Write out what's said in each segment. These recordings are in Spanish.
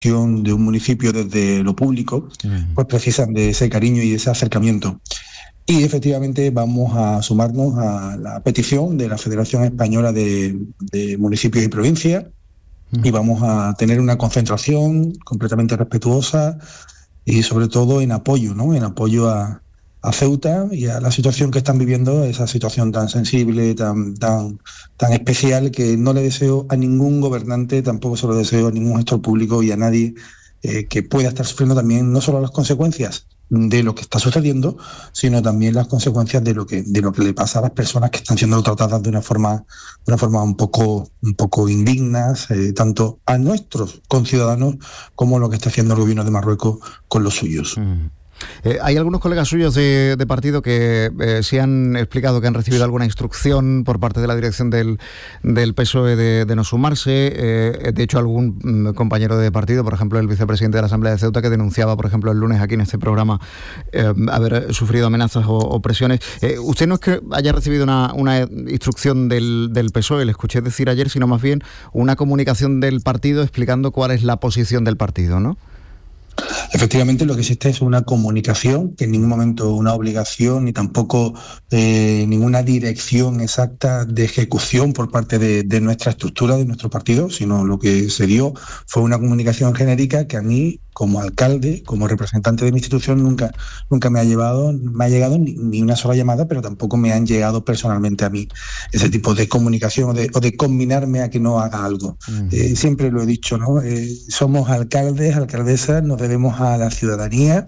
de un municipio desde lo público, pues precisan de ese cariño y ese acercamiento. Y efectivamente vamos a sumarnos a la petición de la Federación Española de Municipios y Provincias y vamos a tener una concentración completamente respetuosa y sobre todo en apoyo, ¿no? En apoyo a Ceuta y a la situación que están viviendo, esa situación tan sensible, tan especial, que no le deseo a ningún gobernante, tampoco se lo deseo a ningún gestor público y a nadie que pueda estar sufriendo también no solo las consecuencias de lo que está sucediendo, sino también las consecuencias de lo que le pasa a las personas que están siendo tratadas de una forma un poco indignas, tanto a nuestros conciudadanos como lo que está haciendo el gobierno de Marruecos con los suyos. Hay algunos colegas suyos de partido que sí han explicado que han recibido alguna instrucción por parte de la dirección del PSOE de no sumarse. De hecho, algún compañero de partido, por ejemplo, el vicepresidente de la Asamblea de Ceuta, que denunciaba, por ejemplo, el lunes aquí en este programa haber sufrido amenazas o presiones. ¿Usted no es que haya recibido una instrucción del PSOE, le escuché decir ayer, sino más bien una comunicación del partido explicando cuál es la posición del partido, ¿no? Efectivamente, lo que existe es una comunicación, que en ningún momento una obligación ni tampoco ninguna dirección exacta de ejecución por parte de nuestra estructura, de nuestro partido, sino lo que se dio fue una comunicación genérica que a mí, como alcalde, como representante de mi institución, nunca me ha llegado ni una sola llamada, pero tampoco me han llegado personalmente a mí ese tipo de comunicación o de combinarme a que no haga algo. Siempre lo he dicho, ¿no? Somos alcaldes, alcaldesas, nos debemos a la ciudadanía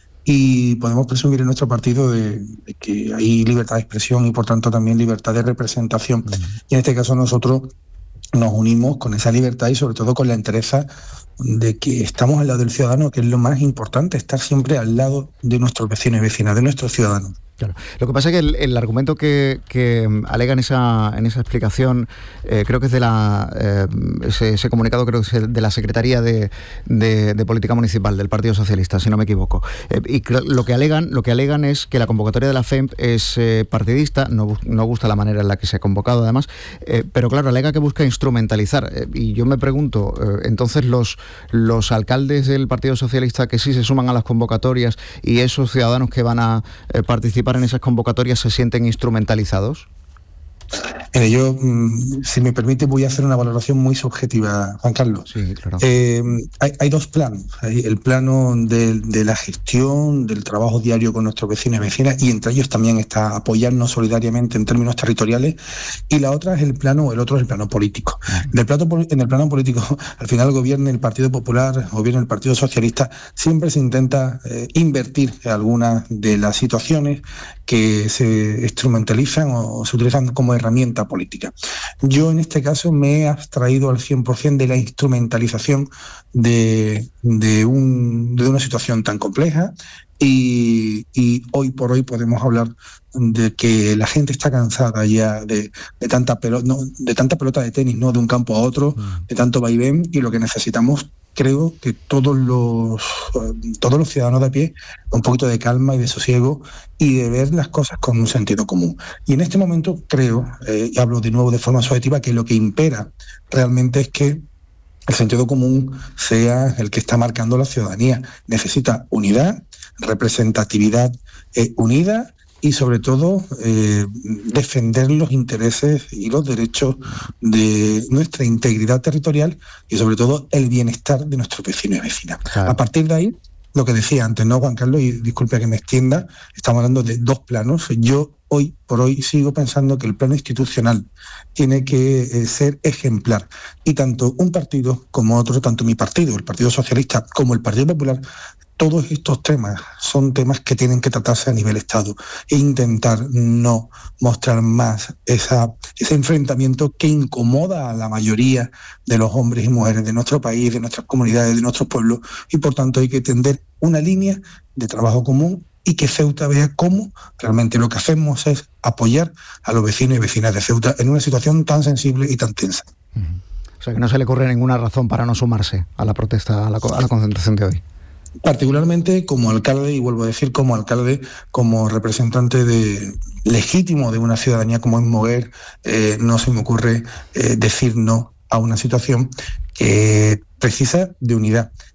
y podemos presumir en nuestro partido de que hay libertad de expresión y por tanto también libertad de representación. Y en este caso nosotros nos unimos con esa libertad y sobre todo con la entereza de que estamos al lado del ciudadano, que es lo más importante, estar siempre al lado de nuestros vecinos y vecinas, de nuestros ciudadanos. Claro. Lo que pasa es que el argumento que alega en esa explicación, creo que es de ese comunicado, creo que es de la Secretaría de Política Municipal del Partido Socialista, si no me equivoco. Y lo que alegan es que la convocatoria de la FEMP es partidista, no gusta la manera en la que se ha convocado además, pero claro, alega que busca instrumentalizar. Y yo me pregunto, entonces los alcaldes del Partido Socialista que sí se suman a las convocatorias y esos ciudadanos que van a participar en esas convocatorias se sienten instrumentalizados. Yo, si me permite, voy a hacer una valoración muy subjetiva, Juan Carlos. Sí, claro. Hay dos planos. Hay el plano de la gestión, del trabajo diario con nuestros vecinos y vecinas, y entre ellos también está apoyarnos solidariamente en términos territoriales, y el otro es el plano político. En el plano político, al final gobierna el Partido Popular, gobierna el Partido Socialista, siempre se intenta invertir en algunas de las situaciones que se instrumentalizan o se utilizan como herramienta política. Yo en este caso me he abstraído al 100% de la instrumentalización de una situación tan compleja y hoy por hoy podemos hablar de que la gente está cansada ya de tanta pelota de tenis, ¿no? De un campo a otro, de tanto vaivén, y lo que necesitamos, creo que todos los ciudadanos de a pie, un poquito de calma y de sosiego y de ver las cosas con un sentido común. Y en este momento creo, y hablo de nuevo de forma subjetiva, que lo que impera realmente es que el sentido común sea el que está marcando la ciudadanía. Necesita unidad, representatividad unida y sobre todo defender los intereses y los derechos de nuestra integridad territorial y sobre todo el bienestar de nuestros vecinos y vecinas. Claro. A partir de ahí, lo que decía antes, ¿no, Juan Carlos? Y disculpe que me extienda, estamos hablando de dos planos. Yo hoy por hoy sigo pensando que el plano institucional tiene que ser ejemplar. Y tanto un partido como otro, tanto mi partido, el Partido Socialista, como el Partido Popular, todos estos temas son temas que tienen que tratarse a nivel Estado e intentar no mostrar más ese enfrentamiento que incomoda a la mayoría de los hombres y mujeres de nuestro país, de nuestras comunidades, de nuestros pueblos, y por tanto hay que tender una línea de trabajo común y que Ceuta vea cómo realmente lo que hacemos es apoyar a los vecinos y vecinas de Ceuta en una situación tan sensible y tan tensa. O sea, que no se le ocurre ninguna razón para no sumarse a la protesta, a la concentración de hoy. Particularmente como alcalde, y vuelvo a decir como alcalde, como representante legítimo de una ciudadanía como es Moguer, no se me ocurre decir no a una situación precisa de unidad.